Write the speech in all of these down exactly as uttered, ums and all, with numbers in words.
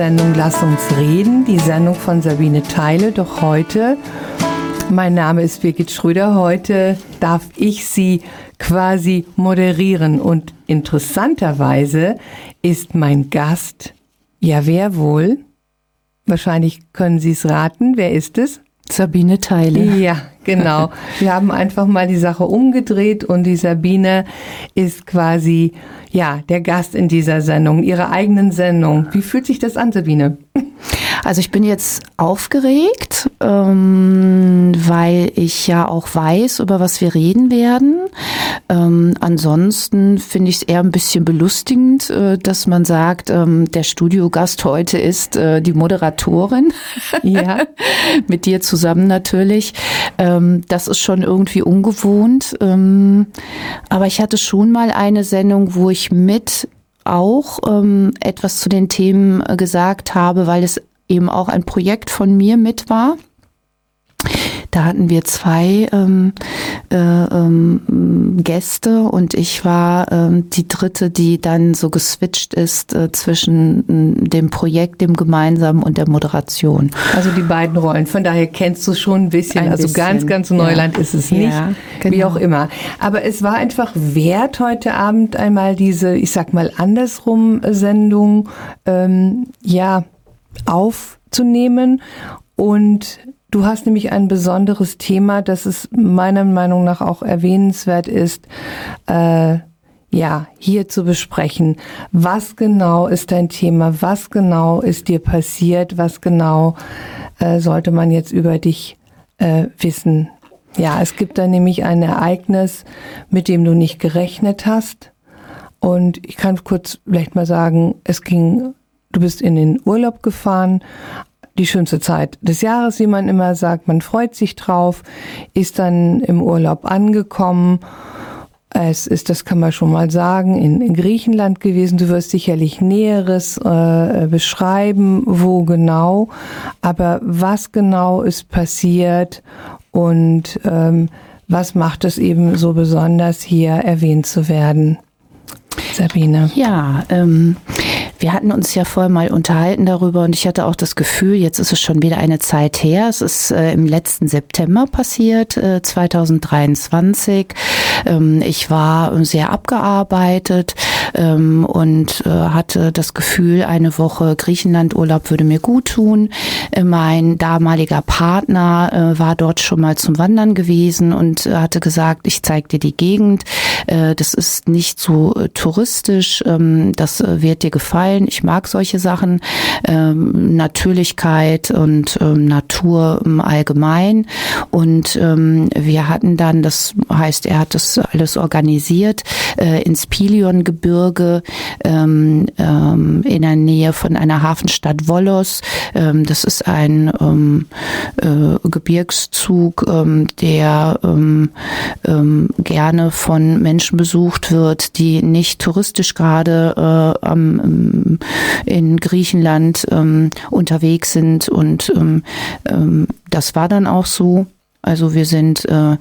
Sendung Lass uns reden, die Sendung von Sabine Theile. Doch heute, mein Name ist Birgit Schröder, heute darf ich Sie quasi moderieren. Und interessanterweise ist mein Gast, ja wer wohl? Wahrscheinlich können Sie es raten. Wer ist es? Sabine Theile. Ja, genau. Wir haben einfach mal die Sache umgedreht und die Sabine ist quasi, ja, der Gast in dieser Sendung, ihrer eigenen Sendung. Wie fühlt sich das an, Sabine? Also ich bin jetzt aufgeregt, ähm, weil ich ja auch weiß, über was wir reden werden. Ähm, ansonsten finde ich es eher ein bisschen belustigend, äh, dass man sagt, ähm, der Studiogast heute ist äh, die Moderatorin. Ja. Mit dir zusammen natürlich. Ähm, das ist schon irgendwie ungewohnt. Ähm, aber ich hatte schon mal eine Sendung, wo ich mit auch ähm, etwas zu den Themen äh, gesagt habe, weil es eben auch ein Projekt von mir mit war. Da hatten wir zwei ähm, äh, ähm, Gäste und ich war ähm, die dritte, die dann so geswitcht ist äh, zwischen äh, dem Projekt, dem gemeinsamen und der Moderation. Also die beiden Rollen. Von daher kennst du schon ein bisschen. Ein also bisschen. ganz, ganz Neuland Ja. ist es nicht. Ja, genau. Wie auch immer. Aber es war einfach wert, heute Abend einmal diese, ich sag mal andersrum Sendung, ähm, ja, aufzunehmen. Und du hast nämlich ein besonderes Thema, das es meiner Meinung nach auch erwähnenswert ist, äh, ja, hier zu besprechen. Was genau ist dein Thema? Was genau ist dir passiert? Was genau äh, sollte man jetzt über dich äh, wissen? Ja, es gibt da nämlich ein Ereignis, mit dem du nicht gerechnet hast. Und ich kann kurz vielleicht mal sagen, es ging, du bist in den Urlaub gefahren, die schönste Zeit des Jahres, wie man immer sagt. Man freut sich drauf, ist dann im Urlaub angekommen. Es ist, das kann man schon mal sagen, in, in Griechenland gewesen. Du wirst sicherlich Näheres äh, beschreiben, wo genau. Aber was genau ist passiert und ähm, was macht es eben so besonders, hier erwähnt zu werden? Sabine. Ja, ähm, wir hatten uns ja vorher mal unterhalten darüber und ich hatte auch das Gefühl, jetzt ist es schon wieder eine Zeit her. Es ist äh, im letzten September passiert, äh, zwanzig dreiundzwanzig. Ähm, ich war sehr abgearbeitet ähm, und äh, hatte das Gefühl, eine Woche Griechenlandurlaub würde mir gut tun. Äh, mein damaliger Partner äh, war dort schon mal zum Wandern gewesen und äh, hatte gesagt, ich zeige dir die Gegend. Äh, das ist nicht so äh, touristisch, ähm, das äh, wird dir gefallen. Ich mag solche Sachen, ähm, Natürlichkeit und ähm, Natur im Allgemeinen. Und ähm, wir hatten dann, das heißt, er hat das alles organisiert, äh, ins Pilion-Gebirge ähm, ähm, in der Nähe von einer Hafenstadt Volos. Ähm, das ist ein ähm, äh, Gebirgszug, ähm, der ähm, ähm, gerne von Menschen besucht wird, die nicht touristisch gerade äh, am in Griechenland ähm, unterwegs sind und ähm, ähm, das war dann auch so. Also wir sind äh, äh,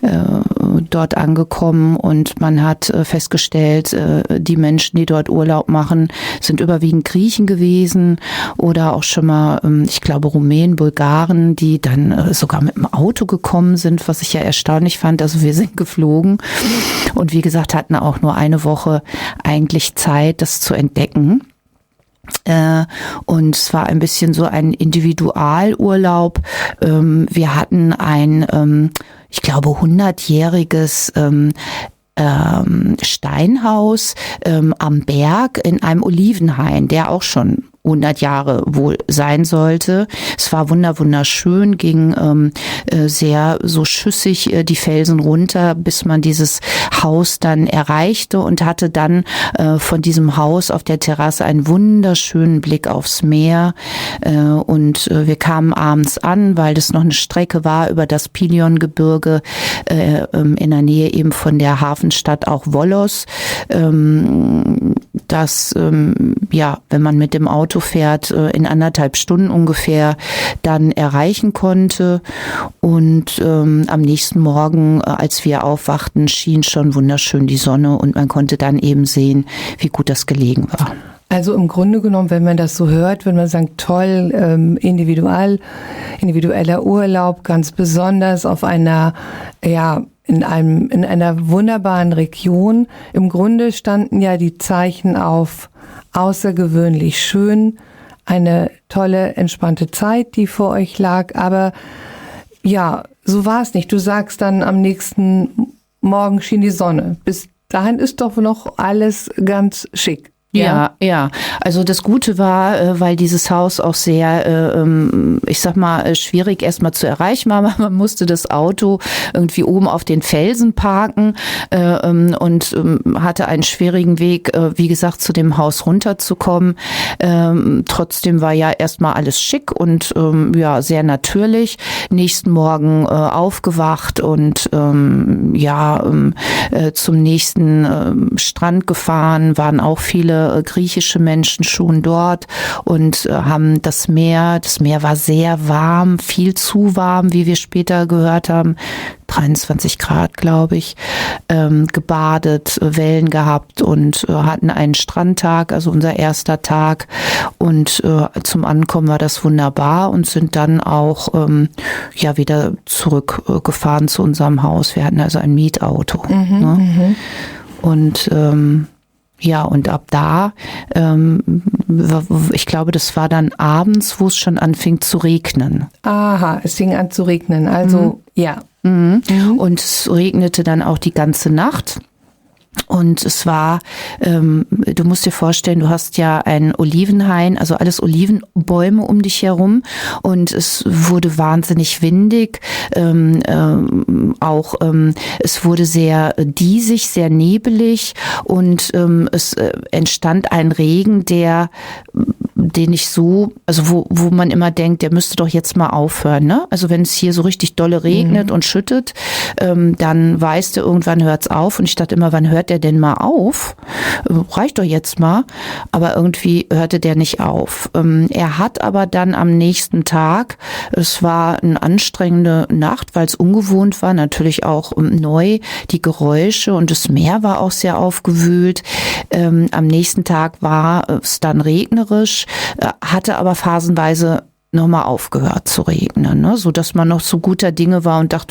dort angekommen und man hat äh, festgestellt, äh, die Menschen, die dort Urlaub machen, sind überwiegend Griechen gewesen oder auch schon mal, ähm, ich glaube, Rumänen, Bulgaren, die dann äh, sogar mit dem Auto gekommen sind, was ich ja erstaunlich fand. Also wir sind geflogen und wie gesagt, hatten auch nur eine Woche eigentlich Zeit, das zu entdecken. Äh, und es war ein bisschen so ein Individualurlaub. Ähm, wir hatten ein, ähm, ich glaube, hundertjähriges ähm, ähm, Steinhaus ähm, am Berg in einem Olivenhain, der auch schon hundert Jahre wohl sein sollte. Es war wunder wunderschön, ging ähm, äh, sehr so schüssig äh, die Felsen runter, bis man dieses Haus dann erreichte und hatte dann äh, von diesem Haus auf der Terrasse einen wunderschönen Blick aufs Meer. Äh, und äh, wir kamen abends an, weil das noch eine Strecke war über das Pilion-Gebirge äh, ähm, in der Nähe eben von der Hafenstadt auch Volos. Ähm, das, ähm, ja, wenn man mit dem Auto fährt, in anderthalb Stunden ungefähr dann erreichen konnte. Und ähm, am nächsten Morgen, als wir aufwachten, schien schon wunderschön die Sonne und man konnte dann eben sehen, wie gut das gelegen war. Also im Grunde genommen, wenn man das so hört, wenn man sagt, toll, ähm, individual, individueller Urlaub, ganz besonders auf einer, ja, in einem, in einer wunderbaren Region. Im Grunde standen ja die Zeichen auf außergewöhnlich schön, eine tolle, entspannte Zeit, die vor euch lag. Aber ja, so war es nicht. Du sagst dann, am nächsten Morgen schien die Sonne. Bis dahin ist doch noch alles ganz schick. Ja, ja, ja. Also das Gute war, äh, weil dieses Haus auch sehr, äh, ähm, ich sag mal, äh, schwierig erstmal zu erreichen war. Man musste das Auto irgendwie oben auf den Felsen parken äh, ähm, und ähm, hatte einen schwierigen Weg, äh, wie gesagt, zu dem Haus runterzukommen. Ähm, trotzdem war ja erstmal alles schick und ähm, ja, sehr natürlich. Nächsten Morgen äh, aufgewacht und ähm, ja, ähm, äh, zum nächsten ähm, Strand gefahren, waren auch viele griechische Menschen schon dort und äh, haben das Meer, das Meer war sehr warm, viel zu warm, wie wir später gehört haben, dreiundzwanzig Grad, glaube ich, ähm, gebadet, Wellen gehabt und äh, hatten einen Strandtag, also unser erster Tag, und äh, zum Ankommen war das wunderbar und sind dann auch ähm, ja wieder zurückgefahren äh, zu unserem Haus. Wir hatten also ein Mietauto. Mhm, ne? mhm. Und ähm, ja, und ab da, ähm, ich glaube, das war dann abends, wo es schon anfing zu regnen. Aha, es fing an zu regnen, also Mhm. ja. Mhm. Mhm. Und es regnete dann auch die ganze Nacht. Und es war, ähm, du musst dir vorstellen, du hast ja einen Olivenhain, also alles Olivenbäume um dich herum, und es wurde wahnsinnig windig, ähm, ähm, auch ähm, es wurde sehr diesig, sehr nebelig, und ähm, es äh, entstand ein Regen, der den ich so, also wo, wo man immer denkt, der müsste doch jetzt mal aufhören, ne? Also wenn es hier so richtig dolle regnet mhm. und schüttet, ähm, dann weißt du, irgendwann hört's auf. Und ich dachte immer, wann hört der denn mal auf? Reicht doch jetzt mal. Aber irgendwie hörte der nicht auf. Ähm, er hat aber dann am nächsten Tag, es war eine anstrengende Nacht, weil es ungewohnt war, natürlich auch ähm, neu, die Geräusche, und das Meer war auch sehr aufgewühlt. Ähm, am nächsten Tag war es dann regnerisch, hatte aber phasenweise nochmal aufgehört zu regnen, ne? So dass man noch so guter Dinge war und dachte,